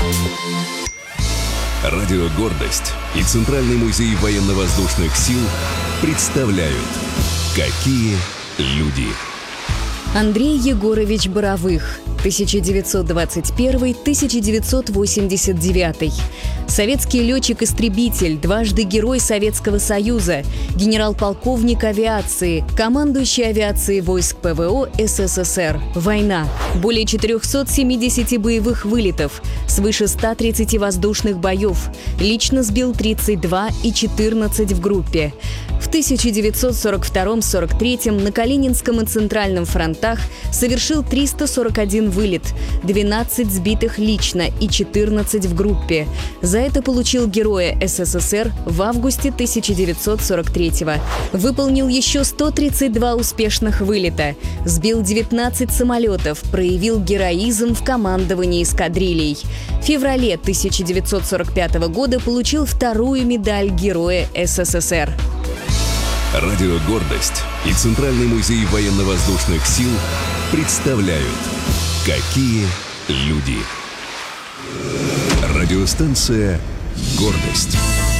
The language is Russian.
Радио «Гордость» и Центральный музей военно-воздушных сил представляют «Какие люди». Андрей Егорович Боровых, 1921-1989. Советский летчик-истребитель, дважды Герой Советского Союза, генерал-полковник авиации, командующий авиацией войск ПВО СССР. Война. Более 470 боевых вылетов, свыше 130 воздушных боев. Лично сбил 32 и 14 в группе. В 1942-43 на Калининском и Центральном фронтах совершил 341 вылет, 12 сбитых лично и 14 в группе. За это получил Героя СССР в августе 1943-го. Выполнил еще 132 успешных вылета, сбил 19 самолетов, проявил героизм в командовании эскадрильей. В феврале 1945 года получил вторую медаль Героя СССР. Радио «Гордость» и Центральный музей военно-воздушных сил представляют «Какие люди». Радиостанция «Гордость».